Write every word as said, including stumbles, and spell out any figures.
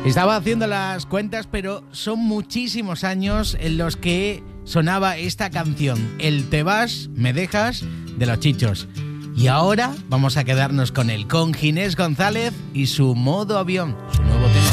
Estaba haciendo las cuentas, pero son muchísimos años en los que sonaba esta canción, El Te Vas, Me Dejas, de Los Chichos. Y ahora vamos a quedarnos con él, con Ginés González y su Modo Avión, su nuevo tema.